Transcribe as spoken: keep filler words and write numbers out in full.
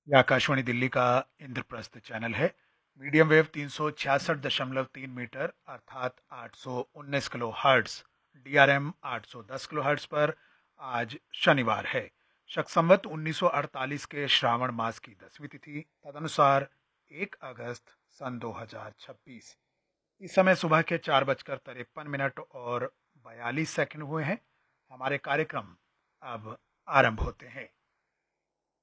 ये आकाशवाणी दिल्ली का इंद्रप्रस्थ चैनल है। मीडियम वेव तीन सौ छियासठ दशमलव तीन मीटर अर्थात आठ सौ उन्नीस kilo hertz, D R M आठ सौ दस किलो हर्ट्स पर आज शनिवार है। शक संवत उन्नीस सौ अड़तालीस के श्रावण मास की दसवीं तिथि, तदनुसार एक अगस्त सन दो हजार छब्बीस। इस समय सुबह के चार बजकर तिरपन मिनट और बयालीस सेकंड हुए हैं। हमारे कार्यक्रम अब आरंभ होते हैं।